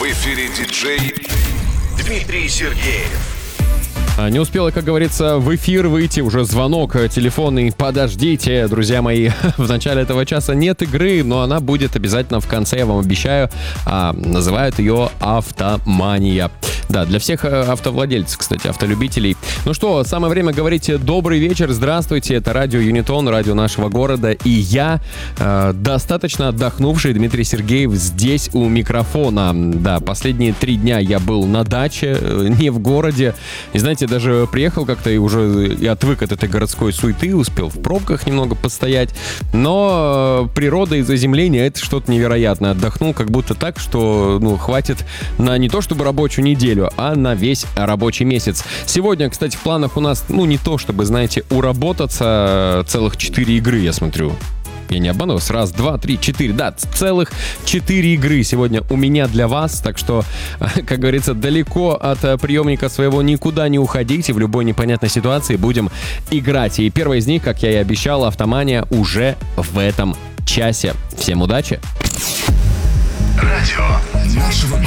эфире диджей Дмитрий Сергеев. Не успела, как говорится, в эфир выйти, уже звонок телефонный. Подождите, друзья мои, в начале этого часа нет игры, но она будет обязательно в конце, я вам обещаю. Называют ее «Автомания». Да, для всех автовладельцев, кстати, автолюбителей. Ну что, самое время говорить добрый вечер, здравствуйте. Это радио Юнитон, радио нашего города. И я, достаточно отдохнувший Дмитрий Сергеев, здесь у микрофона. Да, последние 3 дня я был на даче, не в городе. И знаете, даже приехал как-то и уже отвык от этой городской суеты, успел в пробках немного постоять. Но природа и заземление — это что-то невероятное. Отдохнул как будто так, что хватит на не то чтобы рабочую неделю, а на весь рабочий месяц. Сегодня, кстати, в планах у нас, не то чтобы, знаете, уработаться, целых 4 игры, я смотрю. Я не обманываюсь. 1, 2, 3, 4. Да, целых 4 игры сегодня у меня для вас. Так что, как говорится, далеко от приемника своего никуда не уходите. В любой непонятной ситуации будем играть. И первая из них, как я и обещал, «Автомания» уже в этом часе. Всем удачи! Радио нашего